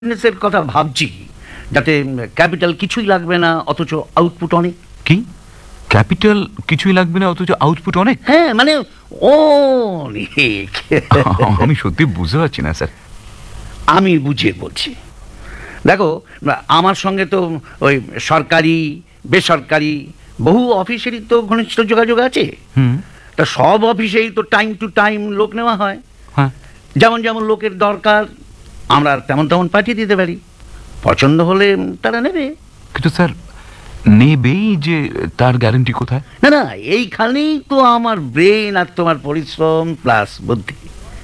বিজনেসের কথা ভাবছি, যাতে ক্যাপিটাল কিছুই লাগবে না অথচ আউটপুট অনেক। কি ক্যাপিটাল কিছুই লাগবে না অথচ আউটপুট অনেক? হ্যাঁ, মানে অনেক। আমি সত্যি বুঝতে পারছি না স্যার। আমি বুঝিয়ে বলছি। দেখো, আমার সঙ্গে তো ওই সরকারি বেসরকারি বহু অফিসেরই তো ঘনিষ্ঠ যোগাযোগ আছে। তা সব অফিসেই তো টাইম টু টাইম লোক নেওয়া হয়। হ্যাঁ, যেমন যেমন লোকের দরকার আমরা তেমন তেমন পাঠিয়ে দিতে পারি। পছন্দ হলে তারা নেবে। কিন্তু স্যার নেবেই যে তার গ্যারান্টি কোথায়? না না, এইখানেই তো আমার ব্রেন আর তোমার পরিশ্রম প্লাস বুদ্ধি।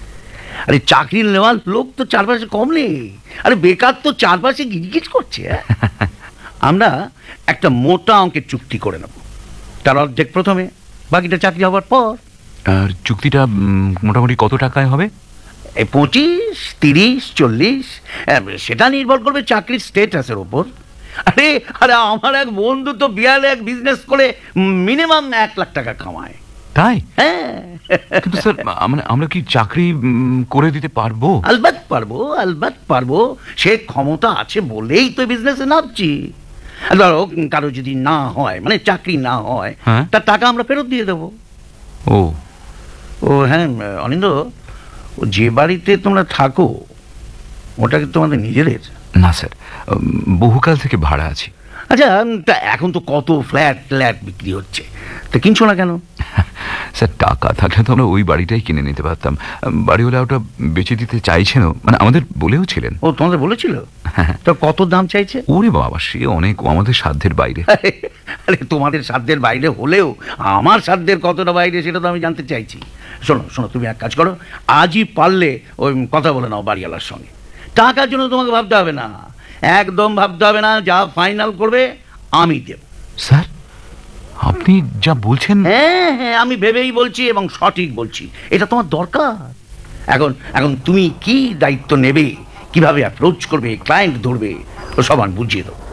আরে চাকরি নেওয়ার লোক তো চারপাশে কম নেই। আরে বেকার তো চারপাশে গিজগিজ করছে। আমরা একটা মোটা অঙ্কের চুক্তি করে নেব। তার অর্ধেক প্রথমে, বাকিটা চাকরি হওয়ার পর। আর চুক্তিটা মোটামুটি কত টাকায় হবে? এই 25, 30, 40 সেটা নির্ভর করবে চাকরির স্টেটাসের ওপর। আরে আরে আমার এক বন্ধু তো বিয়ালে এক বিজনেস করে মিনিমাম 1 লাখ টাকা কামায়। তাই? হ্যাঁ। কিন্তু স্যার আমরা কি চাকরি করে দিতে পারবো? আলবাত পারবো, আলবাত পারবো। সে ক্ষমতা আছে বলেই তো বিজনেসে নামছি। ধরো কারো যদি না হয়, মানে চাকরি না হয়, তার টাকা আমরা ফেরত দিয়ে দেবো। ও ও হ্যাঁ অনিন্দ, যে বাড়িতে তোমরা থাকো ওটা কি তোমাদের নিজেদের? না স্যার, বহুকাল থেকে ভাড়া আছি। আচ্ছা, তা এখন তো কত ফ্ল্যাট বিক্রি হচ্ছে, তা কিনছো না কেন? স্যার টাকা থাকলে তো আমরা ওই বাড়িটাই কিনে নিতে পারতাম। বাড়িওয়ালা ওটা বেচে দিতে চাইছেন, মানে আমাদের বলেও ছিলেন। ও তোমাদের বলেছিল? তো কত দাম চাইছে? ওরে বাবা, সে অনেক আমাদের সাধ্যের বাইরে। আরে তোমাদের সাধ্যের বাইরে হলেও আমার সাধ্যের কতটা বাইরে সেটা তো আমি জানতে চাইছি। শোনো শোনো, তুমি এক কাজ করো, আজই পারলে ওই কথা বলে নাও বাড়িওয়ালার সঙ্গে। টাকার জন্য তোমাকে ভাবতে হবে না, একদম ভাবতে হবে না। যা ফাইনাল করবে আমি দেব। স্যার আপনি যা বলছেন। হ্যাঁ হ্যাঁ, আমি ভেবেই বলছি এবং সঠিক বলছি। এটা তোমার দরকার। এখন এখন তুমি কি দায়িত্ব নেবে, কিভাবে অ্যাপ্রোচ করবে, ক্লায়েন্ট ধরবে, ও সব আমি বুঝিয়ে দেবো।